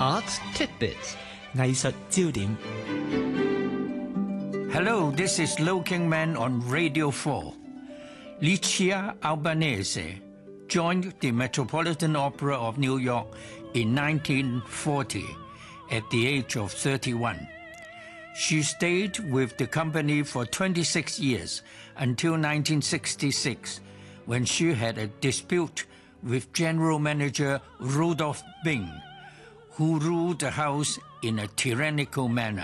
Arts Tidbits 藝術焦點。 Hello, this is Lo King Man on Radio 4. Licia Albanese joined the Metropolitan Opera of New York in 1940 at the age of 31. She stayed with the company for 26 years until 1966, when she had a dispute with General Manager Rudolph Bing, who ruled the house in a tyrannical manner.